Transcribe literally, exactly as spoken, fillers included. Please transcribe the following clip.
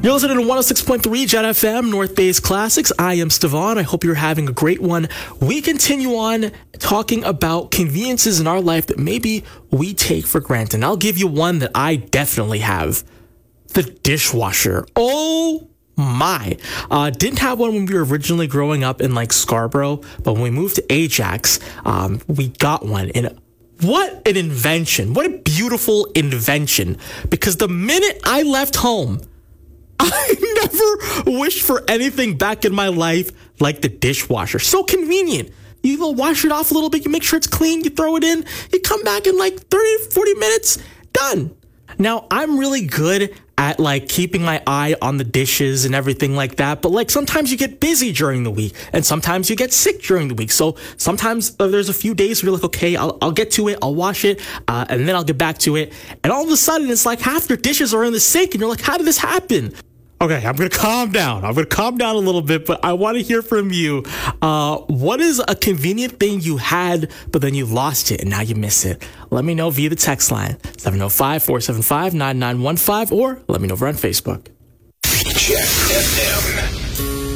You're listening to one oh six point three Jet F M, North Bay's Classics. I am Stevan. I hope you're having a great one. We continue on talking about conveniences in our life that maybe we take for granted. And I'll give you one that I definitely have. The dishwasher. Oh my. Uh, didn't have one when we were originally growing up in like Scarborough, but when we moved to Ajax, um, we got one. And what an invention. What a beautiful invention. Because the minute I left home, I never wished for anything back in my life like the dishwasher. So convenient. You go wash it off a little bit. You make sure it's clean. You throw it in. You come back in like thirty, forty minutes. Done. Now, I'm really good at like keeping my eye on the dishes and everything like that. But like sometimes you get busy during the week and sometimes you get sick during the week. So sometimes uh, there's a few days where you're like, okay, I'll, I'll get to it. I'll wash it uh, and then I'll get back to it. And all of a sudden it's like half your dishes are in the sink and you're like, how did this happen? Okay, I'm going to calm down. I'm going to calm down a little bit, but I want to hear from you. Uh, what is a convenient thing you had, but then you lost it and now you miss it? Let me know via the text line, seven oh five, four seven five, nine nine one five, or let me know over on Facebook. Jet F M.